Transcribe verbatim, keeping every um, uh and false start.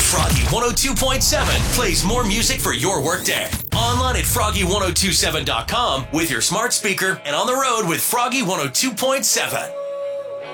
Froggy one oh two point seven plays more music for your workday. Online at froggy ten twenty-seven dot com with your smart speaker and on the road with Froggy one oh two point seven.